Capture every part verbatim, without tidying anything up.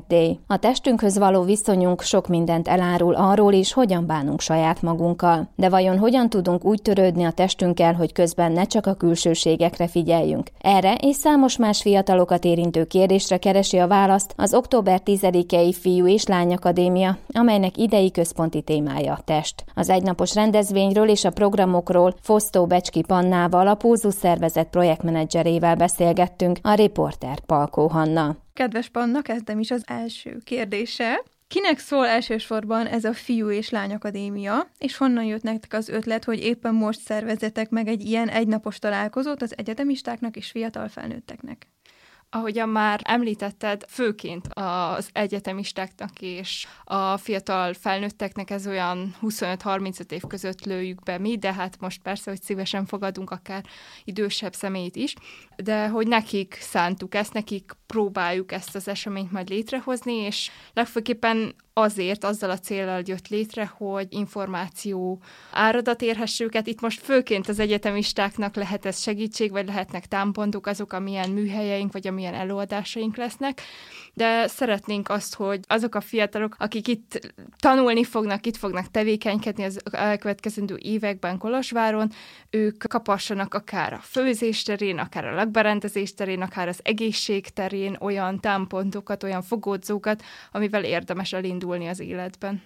Day. A testünkhöz való viszonyunk sok mindent elárul arról is, hogyan bánunk saját magunkkal. De vajon hogyan tudunk úgy törődni a testünkkel, hogy közben ne csak a külsőségekre figyeljünk? Erre és számos más fiatalokat érintő kérdésre keresi a választ az október tizedikei Fiú és Lány Akadémia, amelynek idei központi témája a test. Az egynapos rendezvényről és a programokról Fosztó Becski Pannával, a Pulzus szervezet projektmenedzserével beszélgettünk, a riporter Palkó Hanna. Kedves Panna, kezdem is az első kérdéssel. Kinek szól elsősorban ez a Fiú és Lány Akadémia, és honnan jött nektek az ötlet, hogy éppen most szervezzetek meg egy ilyen egynapos találkozót az egyetemistáknak és fiatal felnőtteknek? Ahogyan már említetted, főként az egyetemistáknak és a fiatal felnőtteknek ez olyan huszonöt-harmincöt év között lőjük be mi, de hát most persze, hogy szívesen fogadunk akár idősebb személyt is, de hogy nekik szántuk ezt, nekik próbáljuk ezt az eseményt majd létrehozni, és legfőképpen azért, azzal a céllal jött létre, hogy információ áradat érhesse őket. Itt most főként az egyetemistáknak lehet ez segítség, vagy lehetnek támpontok azok, amilyen műhelyeink, vagy amilyen előadásaink lesznek, de szeretnénk azt, hogy azok a fiatalok, akik itt tanulni fognak, itt fognak tevékenykedni az elkövetkezendő években Kolozsváron, ők kapassanak akár a főzés terén, akár a lakberendezés terén, akár az egészség terén olyan támpontokat, olyan fogódzókat, amivel érdemes elindulni az életben.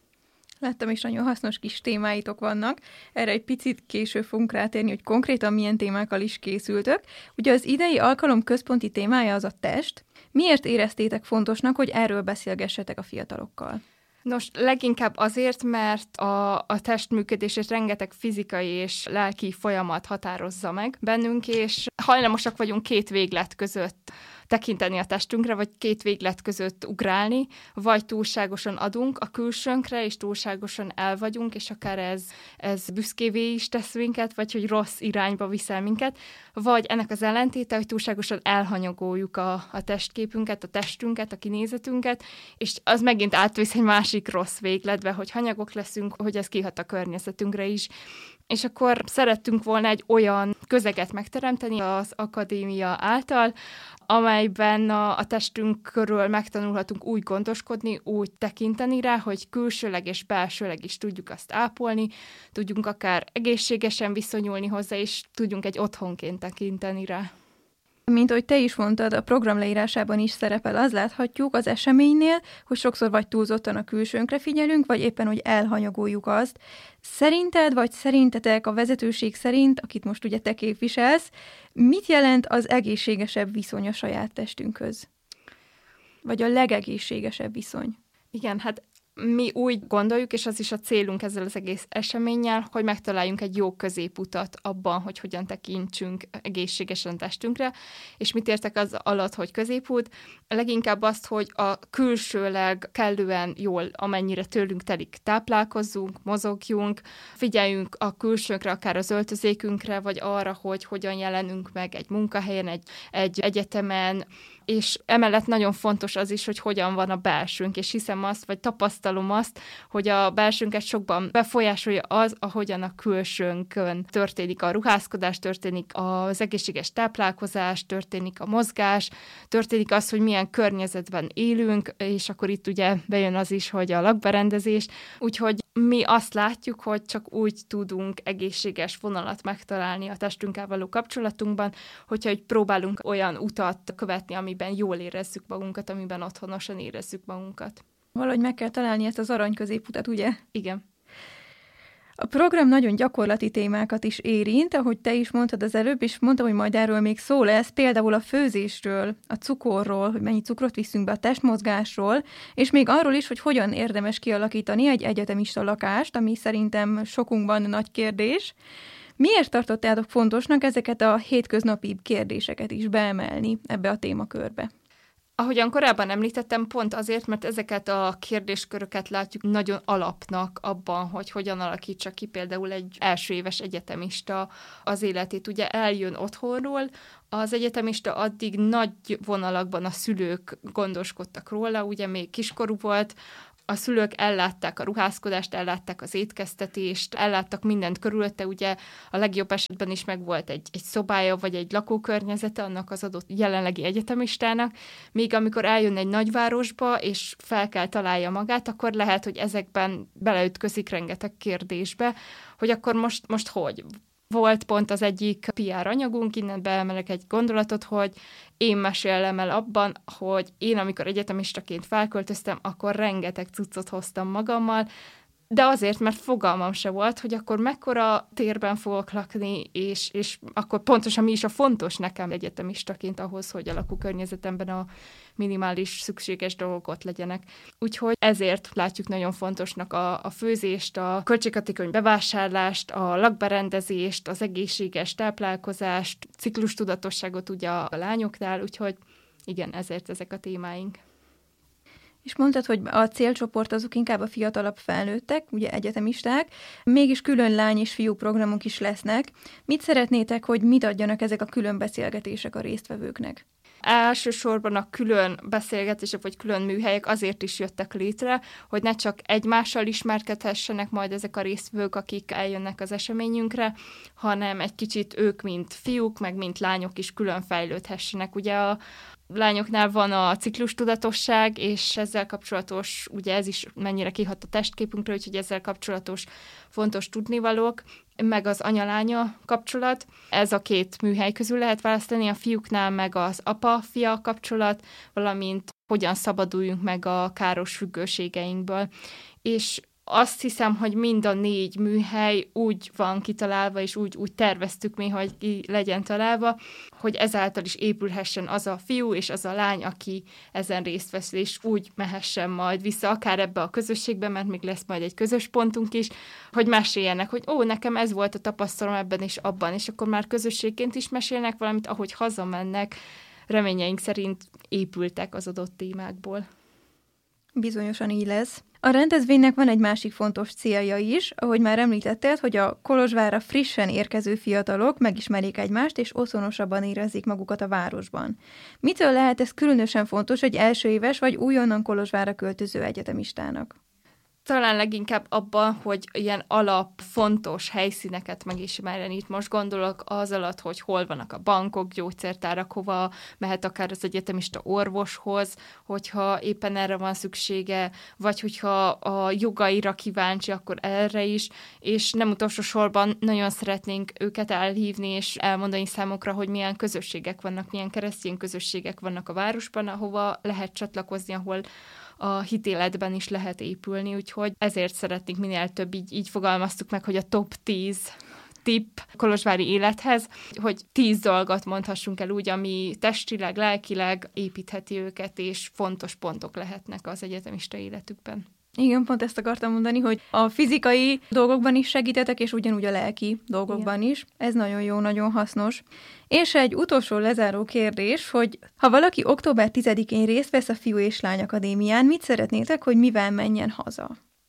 Láttam is, nagyon hasznos kis témáitok vannak. Erre egy picit később fogunk rátérni, hogy konkrétan milyen témákkal is készültök. Ugye az idei alkalom központi témája az a test. Miért éreztétek fontosnak, hogy erről beszélgessetek a fiatalokkal? Nos, leginkább azért, mert a, a testműködését rengeteg fizikai és lelki folyamat határozza meg bennünk, és hajlamosak vagyunk két véglet között tekinteni a testünkre, vagy két véglet között ugrálni, vagy túlságosan adunk a külsőnkre, és túlságosan el vagyunk, és akár ez, ez büszkévé is tesz minket, vagy hogy rossz irányba viszel minket, vagy ennek az ellentéte, hogy túlságosan elhanyagoljuk a, a testképünket, a testünket, a kinézetünket, és az megint átvisz egy másik rossz végletbe, hogy hanyagok leszünk, hogy ez kihat a környezetünkre is. És akkor szerettünk volna egy olyan közeget megteremteni az akadémia által, amelyben a, a testünk körül megtanulhatunk úgy gondoskodni, úgy tekinteni rá, hogy külsőleg és belsőleg is tudjuk azt ápolni, tudjunk akár egészségesen viszonyulni hozzá, és tudjunk egy otthonként tekinteni rá. Mint ahogy te is mondtad, a program leírásában is szerepel, az láthatjuk az eseménynél, hogy sokszor vagy túlzottan a külsőnkre figyelünk, vagy éppen, hogy elhanyagoljuk azt. Szerinted, vagy szerintetek a vezetőség szerint, akit most ugye te képviselsz, mit jelent az egészségesebb viszony a saját testünkhöz? Vagy a legegészségesebb viszony? Igen, hát mi úgy gondoljuk, és az is a célunk ezzel az egész eseménnyel, hogy megtaláljunk egy jó középutat abban, hogy hogyan tekintsünk egészségesen testünkre, és mit értek az alatt, hogy középút? Leginkább azt, hogy a külsőleg kellően jól, amennyire tőlünk telik, táplálkozzunk, mozogjunk, figyeljünk a külsőnkre, akár az öltözékünkre, vagy arra, hogy hogyan jelenünk meg egy munkahelyen, egy, egy egyetemen, és emellett nagyon fontos az is, hogy hogyan van a belsőnk, és hiszem azt, vagy tapasztalom azt, hogy a belsőnket sokban befolyásolja az, ahogyan a külsőnkön történik a ruházkodás, történik az egészséges táplálkozás, történik a mozgás, történik az, hogy milyen környezetben élünk, és akkor itt ugye bejön az is, hogy a lakberendezés, úgyhogy mi azt látjuk, hogy csak úgy tudunk egészséges vonalat megtalálni a testünkkel való kapcsolatunkban, hogyha hogy próbálunk olyan utat követni, amiben jól érezzük magunkat, amiben otthonosan érezzük magunkat. Valahogy meg kell találni ezt az arany középutat, ugye? Igen. A program nagyon gyakorlati témákat is érint, ahogy te is mondtad az előbb, és mondtam, hogy majd erről még szó lesz, például a főzésről, a cukorról, hogy mennyi cukrot viszünk be, a testmozgásról, és még arról is, hogy hogyan érdemes kialakítani egy egyetemista lakást, ami szerintem sokunkban nagy kérdés. Miért tartottátok fontosnak ezeket a hétköznapi kérdéseket is beemelni ebbe a témakörbe? Ahogyan korábban említettem, pont azért, mert ezeket a kérdésköröket látjuk nagyon alapnak abban, hogy hogyan alakítsa ki például egy első éves egyetemista az életét. Ugye eljön otthonról, az egyetemista addig nagy vonalakban a szülők gondoskodtak róla, ugye még kiskorú volt, a szülők ellátták a ruházkodást, ellátták az étkeztetést, elláttak mindent körülötte, ugye a legjobb esetben is megvolt egy, egy szobája, vagy egy lakókörnyezete annak az adott jelenlegi egyetemistának, míg amikor eljön egy nagyvárosba, és fel kell találja magát, akkor lehet, hogy ezekben beleütközik rengeteg kérdésbe, hogy akkor most, most hogy? Volt pont az egyik pé er anyagunk, innen beemelek egy gondolatot, hogy én mesélem el abban, hogy én, amikor egyetemistaként felköltöztem, akkor rengeteg cuccot hoztam magammal, de azért, mert fogalmam se volt, hogy akkor mekkora térben fogok lakni, és, és akkor pontosan mi is a fontos nekem egyetemistaként ahhoz, hogy a lakókörnyezetemben a minimális szükséges dolgok ott legyenek. Úgyhogy ezért látjuk nagyon fontosnak a, a főzést, a költséghatékony bevásárlást, a lakberendezést, az egészséges táplálkozást, ciklustudatosságot ugye a, a lányoknál, úgyhogy igen, ezért ezek a témáink. És mondtad, hogy a célcsoport azok inkább a fiatalabb felnőttek, ugye egyetemisták, mégis külön lány és fiú programok is lesznek. Mit szeretnétek, hogy mit adjanak ezek a külön beszélgetések a résztvevőknek? Elsősorban a külön beszélgetések vagy külön műhelyek azért is jöttek létre, hogy ne csak egymással ismerkedhessenek majd ezek a résztvevők, akik eljönnek az eseményünkre, hanem egy kicsit ők, mint fiúk, meg mint lányok is külön fejlődhessenek. Ugye a lányoknál van a ciklustudatosság, és ezzel kapcsolatos, ugye ez is mennyire kihat a testképünkre, úgyhogy ezzel kapcsolatos fontos tudnivalók, meg az anya-lánya kapcsolat. Ez a két műhely közül lehet választani, a fiúknál meg az apa-fia kapcsolat, valamint hogyan szabaduljunk meg a káros függőségeinkből. És azt hiszem, hogy mind a négy műhely úgy van kitalálva, és úgy, úgy terveztük mi, hogy ki legyen találva, hogy ezáltal is épülhessen az a fiú és az a lány, aki ezen részt vesz, és úgy mehessen majd vissza, akár ebbe a közösségbe, mert még lesz majd egy közös pontunk is, hogy meséljenek, hogy ó, nekem ez volt a tapasztalom ebben és abban, és akkor már közösségként is mesélnek valamit, ahogy hazamennek, reményeink szerint épültek az adott témákból. Bizonyosan így lesz. A rendezvénynek van egy másik fontos célja is, ahogy már említetted, hogy a Kolozsvárra frissen érkező fiatalok megismerjék egymást, és otthonosabban érezzék magukat a városban. Mitől lehet ez különösen fontos egy első éves vagy újonnan Kolozsvárra költöző egyetemistának? Talán leginkább abban, hogy ilyen alap, fontos helyszíneket megismerjen. Itt most gondolok az alatt, hogy hol vannak a bankok, gyógyszertárak, hova mehet akár az egyetemista orvoshoz, hogyha éppen erre van szüksége, vagy hogyha a jogaira kíváncsi, akkor erre is, és nem utolsó sorban nagyon szeretnénk őket elhívni, és elmondani számukra, hogy milyen közösségek vannak, milyen keresztény közösségek vannak a városban, ahova lehet csatlakozni, ahol a hitéletben is lehet épülni, úgyhogy ezért szeretnénk minél több, így, így fogalmaztuk meg, hogy a top tíz tipp kolozsvári élethez, hogy tíz dolgot mondhassunk el úgy, ami testileg, lelkileg építheti őket, és fontos pontok lehetnek az egyetemista életükben. Igen, pont ezt akartam mondani, hogy a fizikai dolgokban is segítetek, és ugyanúgy a lelki dolgokban Igen. is. Ez nagyon jó, nagyon hasznos. És egy utolsó lezáró kérdés, hogy ha valaki október tizedikén részt vesz a Fiú és Lány Akadémián, mit szeretnétek, hogy mivel menjen haza?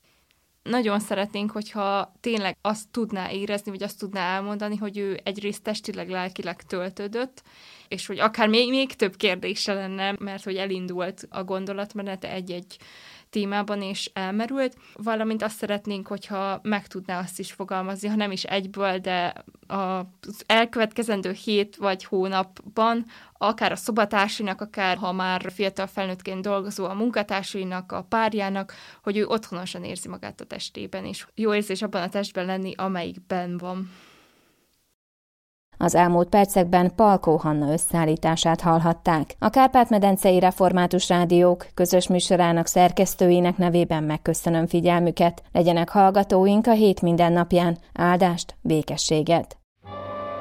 Nagyon szeretnénk, hogyha tényleg azt tudná érezni, vagy azt tudná elmondani, hogy ő egyrészt testileg, lelkileg töltődött, és hogy akár még, még több kérdése lenne, mert hogy elindult a gondolatmenete egy-egy témában és elmerült, valamint azt szeretnénk, hogyha meg tudná azt is fogalmazni, ha nem is egyből, de az elkövetkezendő hét vagy hónapban, akár a szobatársainak, akár ha már fiatal felnőttként dolgozó a munkatársainak, a párjának, hogy ő otthonosan érzi magát a testében, és jó érzés abban a testben lenni, amelyikben van. Az elmúlt percekben Palkó Hanna összeállítását hallhatták. A Kárpát-medencei Református Rádiók közös műsorának szerkesztőinek nevében megköszönöm figyelmüket. Legyenek hallgatóink a hét mindennapján. Áldást, békességet!